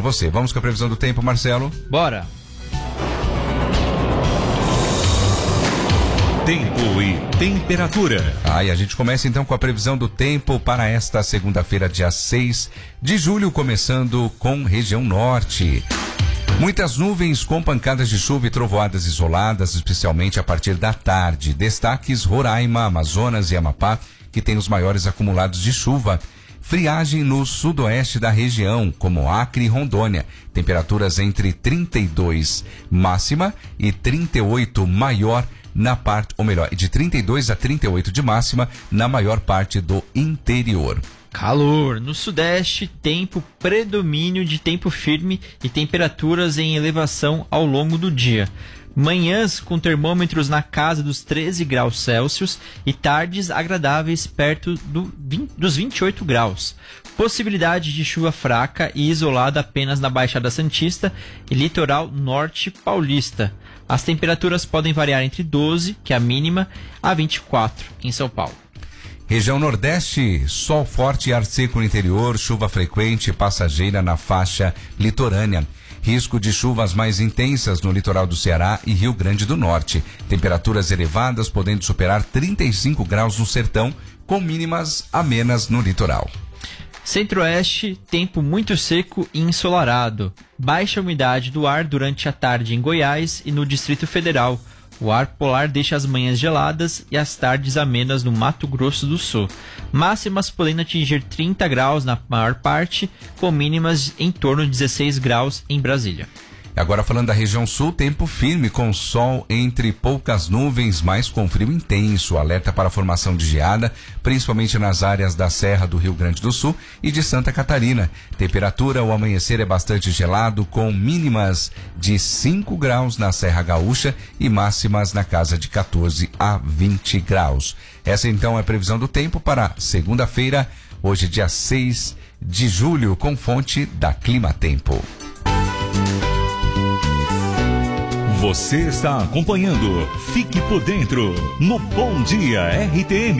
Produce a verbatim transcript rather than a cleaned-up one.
você. Vamos com a previsão do tempo, Marcelo? Bora! Tempo e temperatura. Ah, e a gente começa então com a previsão do tempo para esta segunda-feira, dia seis de julho, começando com região norte. Muitas nuvens com pancadas de chuva e trovoadas isoladas, especialmente a partir da tarde. Destaques: Roraima, Amazonas e Amapá, que tem os maiores acumulados de chuva. Friagem no sudoeste da região, como Acre e Rondônia. Temperaturas entre trinta e dois máxima e trinta e oito maior na parte, ou melhor, de trinta e dois a trinta e oito de máxima na maior parte do interior. Calor. No sudeste, tempo predomínio de tempo firme e temperaturas em elevação ao longo do dia. Manhãs com termômetros na casa dos treze graus Celsius e tardes agradáveis perto do vinte, dos vinte e oito graus. Possibilidade de chuva fraca e isolada apenas na Baixada Santista e litoral norte paulista. As temperaturas podem variar entre doze, que é a mínima, a vinte e quatro em São Paulo. Região Nordeste, sol forte e ar seco no interior, chuva frequente e passageira na faixa litorânea. Risco de chuvas mais intensas no litoral do Ceará e Rio Grande do Norte. Temperaturas elevadas podendo superar trinta e cinco graus no sertão, com mínimas amenas no litoral. Centro-Oeste, tempo muito seco e ensolarado. Baixa umidade do ar durante a tarde em Goiás e no Distrito Federal. O ar polar deixa as manhãs geladas e as tardes amenas no Mato Grosso do Sul. Máximas podendo atingir trinta graus na maior parte, com mínimas em torno de dezesseis graus em Brasília. Agora falando da região sul, tempo firme com sol entre poucas nuvens, mas com frio intenso. Alerta para a formação de geada, principalmente nas áreas da Serra do Rio Grande do Sul e de Santa Catarina. Temperatura ao amanhecer é bastante gelado, com mínimas de cinco graus na Serra Gaúcha e máximas na casa de quatorze a vinte graus. Essa então é a previsão do tempo para segunda-feira, hoje dia seis de julho, com fonte da Clima Tempo. Você está acompanhando Fique por Dentro no Bom Dia R T M.